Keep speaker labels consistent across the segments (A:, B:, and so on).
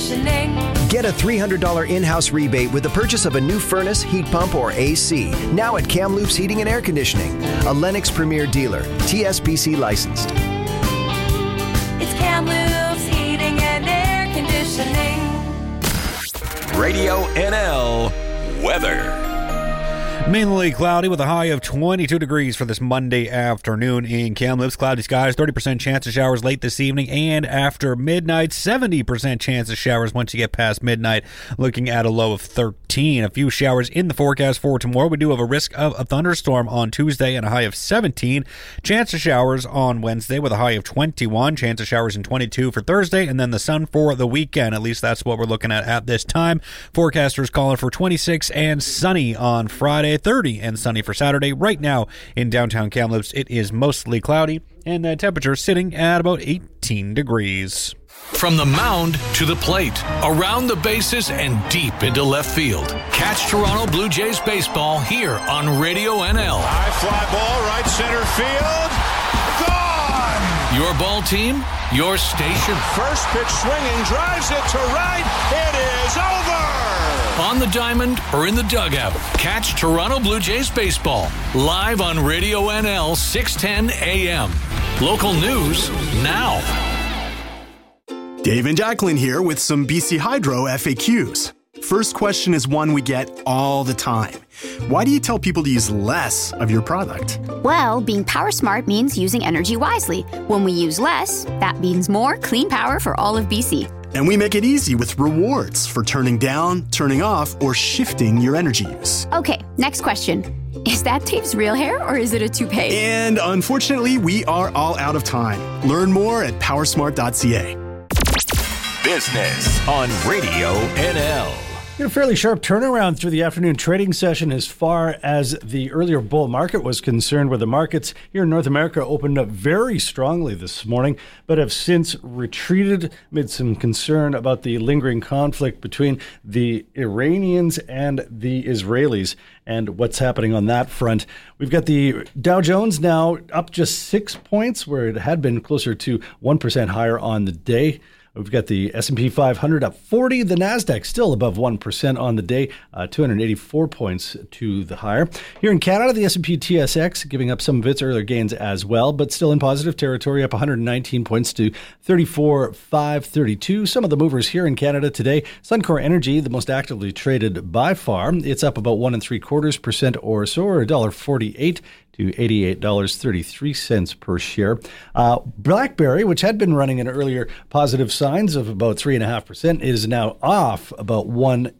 A: conditioning.
B: Get a $300 in-house rebate with the purchase of a new furnace, heat pump, or AC. Now at Kamloops Heating and Air Conditioning, a Lennox Premier dealer, TSPC licensed.
A: It's Kamloops Heating and Air Conditioning.
C: Radio NL weather.
D: Mainly cloudy with a high of 22 degrees for this Monday afternoon in Kamloops. Cloudy skies, 30% chance of showers late this evening and after midnight. 70% chance of showers once you get past midnight, looking at a low of 13. A few showers in the forecast for tomorrow. We do have a risk of a thunderstorm on Tuesday and a high of 17. Chance of showers on Wednesday with a high of 21. Chance of showers in 22 for Thursday, and then the sun for the weekend. At least that's what we're looking at this time. Forecasters calling for 26 and sunny on Friday. 30 and sunny for Saturday. Right now in downtown Kamloops, it is mostly cloudy, and the temperature sitting at about 18 degrees.
C: From the mound to the plate, around the bases and deep into left field. Catch Toronto Blue Jays baseball here on Radio NL.
E: High fly ball, right center field. Gone!
C: Your ball team, your station.
E: First pitch swinging, drives it to right. It is over!
C: On the diamond or in the dugout, catch Toronto Blue Jays baseball live on Radio NL 610 AM. Local news now.
F: Dave and Jacqueline here with some BC Hydro FAQs. First question is one we get all the time. Why do you tell people to use less of your product?
G: Well, being power smart means using energy wisely. When we use less, that means more clean power for all of BC.
F: And we make it easy with rewards for turning down, turning off, or shifting your energy use.
G: Okay, next question. Is that Dave's real hair or is it a toupee?
F: And unfortunately, we are all out of time. Learn more at powersmart.ca.
C: Business on Radio NL.
H: A fairly sharp turnaround through the afternoon trading session as far as the earlier bull market was concerned, where the markets here in North America opened up very strongly this morning, but have since retreated amid some concern about the lingering conflict between the Iranians and the Israelis and what's happening on that front. We've got the Dow Jones now up just 6 points, where it had been closer to 1% higher on the day. We've got the S&P 500 up 40. The NASDAQ still above 1% on the day, 284 points to the higher. Here in Canada, the S&P TSX giving up some of its earlier gains as well, but still in positive territory, up 119 points to 34,532. Some of the movers here in Canada today, Suncor Energy, the most actively traded by far. It's up about 1 3/4% or so, or $1.48 to $88.33 per share. BlackBerry, which had been running in earlier positive signs of about 3.5%, is now off about 1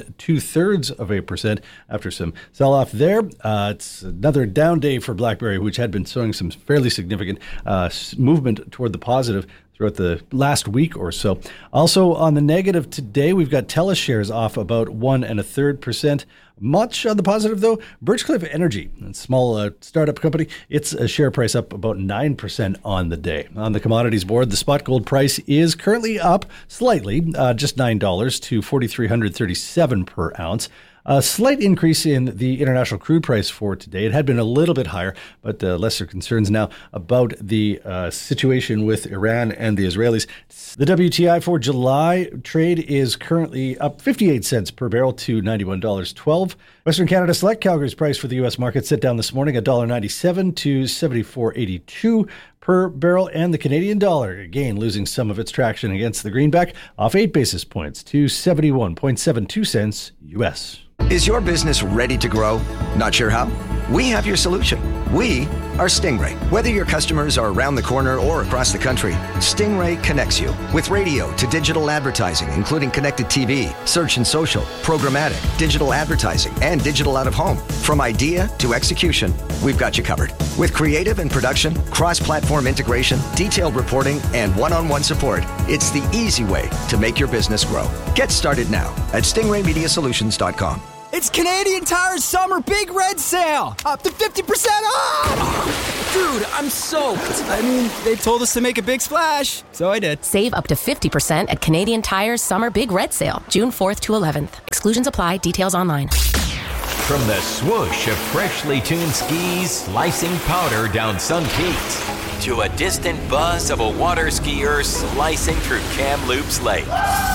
H: 2/3% after some sell-off there. It's another down day for BlackBerry, which had been showing some fairly significant movement toward the positive throughout the last week or so. Also on the negative today, we've got TELUS shares off about 1 1/3%. Much on the positive, though, Birchcliff Energy, a small startup company, its share price up about 9% on the day. On the commodities board, the spot gold price is currently up slightly, just $9 to $4,337 per ounce. A slight increase in the international crude price for today. It had been a little bit higher, but lesser concerns now about the situation with Iran and the Israelis. The WTI for July trade is currently up 58 cents per barrel to $91.12. Western Canada Select Calgary's price for the U.S. market set down this morning $1.97 to $74.82 per barrel, and the Canadian dollar, again, losing some of its traction against the greenback, off 8 basis points to 71.72 cents U.S.
B: Is your business ready to grow? Not sure how? We have your solution. We are Stingray. Whether your customers are around the corner or across the country, Stingray connects you with radio to digital advertising, including connected TV, search and social, programmatic, digital advertising, and digital out of home. From idea to execution, we've got you covered. With creative and production, cross-platform integration, detailed reporting, and one-on-one support, it's the easy way to make your business grow. Get started now at stingraymediasolutions.com.
I: It's Canadian Tire's summer big red sale. Up to 50% off. Dude, I'm soaked. I mean, they told us to make a big splash, so I did.
J: Save up to 50% at Canadian Tire's summer big red sale, June 4th to 11th. Exclusions apply. Details online.
K: From the swoosh of freshly tuned skis slicing powder down Sun Peaks to a distant buzz of a water skier slicing through Kamloops Lake.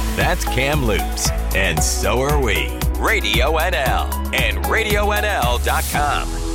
K: That's Kamloops. And so are we. Radio NL and RadioNL.com.